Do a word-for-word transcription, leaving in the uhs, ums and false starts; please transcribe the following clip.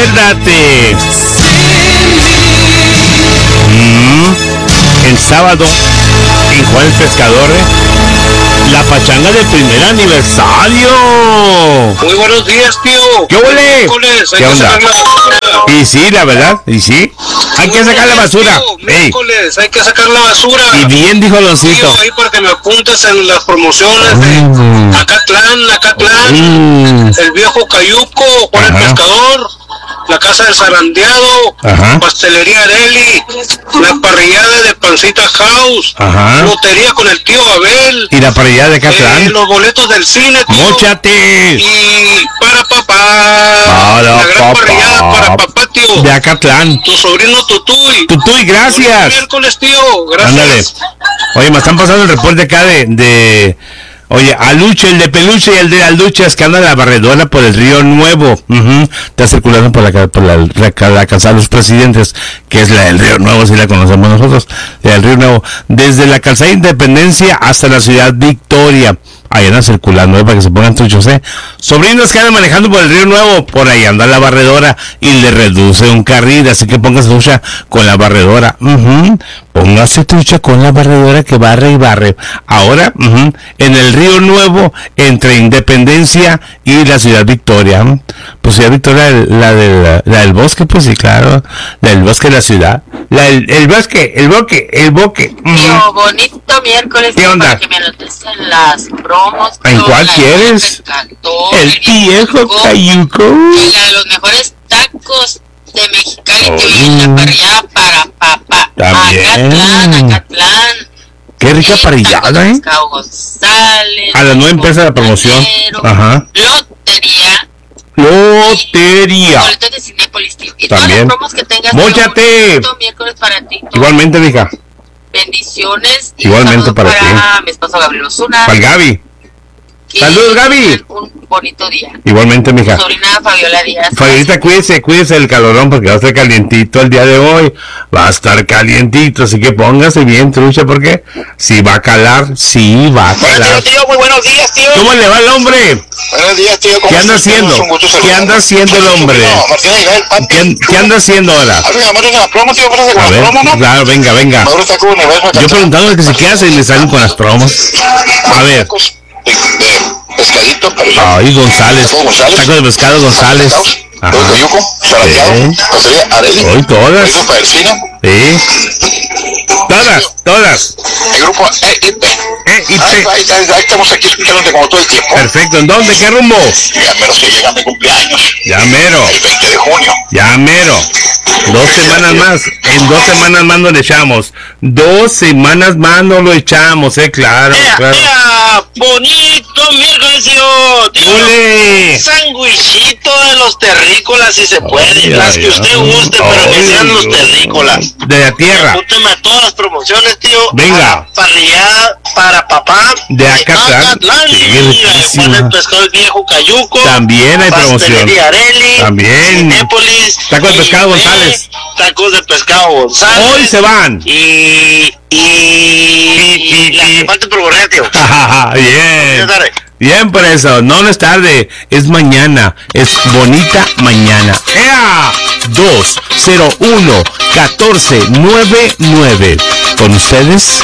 Acuérdate. Mm, el sábado en Juan el Pescador, ¿eh? La pachanga del primer aniversario. Muy buenos días, tío. ¿Qué huele? ¿Qué onda? Y sí, la verdad, y sí. Hay que sacar la basura. Miércoles, hay que sacar la basura. Y bien, dijo Doncito. Tío, ahí para que me apuntes en las promociones de mm. Acatlán, Acatlán, mm. el viejo Cayuco, Juan el Pescador, la casa del zarandeado, Ajá. pastelería Areli, la parrillada de Pancita House, Ajá. lotería con el tío Abel. Y la parrillada de Acatlán. Eh, los boletos del cine, tío. ¡Móchate! Y para papá. Para la gran papá. parrillada para papá, tío. De Acatlán. Tu sobrino Tutuy. Tutuy, gracias. Buen miércoles, tío. Gracias. Ándale. Oye, me están pasando el reporte acá de... de... Oye, Aluche, el de Peluche y el de Alduchas, que anda la barredora por el Río Nuevo. Uh-huh. Está circulando por la, por la, la, la calzada de los Presidentes, que es la del Río Nuevo, si la conocemos nosotros, la del Río Nuevo. Desde la calzada de Independencia hasta la ciudad Victoria. Ahí anda circulando, ¿eh? Para que se pongan truchos, ¿eh? Sobrinos que andan manejando por el Río Nuevo, por ahí anda la barredora y le reduce un carril, así que póngase trucha con la barredora. Uh-huh. Póngase trucha con la barredora que barre y barre. Ahora, uh-huh, en el Río Nuevo, entre Independencia y la ciudad Victoria. Pues ciudad Victoria, la, de la, la del bosque, pues sí, claro. La del bosque de la ciudad. La, el, el bosque, el bosque, el bosque. Uh-huh. Tío, bonito miércoles. ¿Qué onda? Para que me anotes en las promos. ¿En cuál quieres? El viejo Cayuco. Y la de los mejores tacos de Mexicali, oh, que viene la parrillada para papá. También. Acatlán, Acatlán. Qué rica parrillada, ¿eh? González, a las nueve empieza la promoción. Ajá. Lotería. Lotería. Boletos de Cinépolis, tío. Y también. Todas las promos que tengas. ¡Móchate! Miércoles para ti. Igualmente, mija. Bendiciones. Igualmente para, para ti. Mi esposo Gabriel Osuna. Para el Gaby. Saludos, Gaby. Un bonito día. Igualmente, mija. Sobrina Fabiola Díaz. Fabiolita, cuídese, cuídese del calorón porque va a estar calientito el día de hoy. Va a estar calientito, así que póngase bien, trucha, porque si va a calar, sí va a calar. Bueno, tío, tío, muy buenos días, tío. ¿Cómo le va el hombre? Buenos días, tío. ¿Qué anda haciendo? ¿Qué anda haciendo el hombre? ¿Qué, ¿Qué anda haciendo ahora? A ver, claro, venga, venga. Yo preguntando que si qué hace y le salen con las promos. A ver. Pescadito, ay, González, taco de pescado González. Ajá. Hoy todas. Sí. Todas, todas. El grupo E I P. E I P. Ahí, ahí, ahí estamos aquí escuchándote como todo el tiempo. Perfecto. ¿En dónde? ¿Qué rumbo? Ya mero se llega mi cumpleaños. Ya mero. El veinte de junio. Ya mero. Dos semanas más. En dos semanas más nos le echamos. Dos semanas más nos lo echamos, eh, claro, ea, claro. Ea, bonito miércoles, tío. ¡Ole! Sanguichito de los terrícolas, si se puede. Ay, las ay, que usted ay, guste, ay, pero que sean los ay, terrícolas. De la tierra. Apúnteme a todas las promociones, tío. Venga. Parrillada para papá. De Acatlán. Sí, Juan el Pescado, el viejo Cayuco. También hay promoción. Areli, también. Cinépolis. Tacos de pescado González. Tacos de pescado González. Hoy se van. Y. Y. Y. y la que falta por borrar, tío. Bien. Bien, por eso. No, no es tarde. Es mañana. Es bonita mañana. ¡Ea! dos cero uno catorce noventa y nueve. Con ustedes,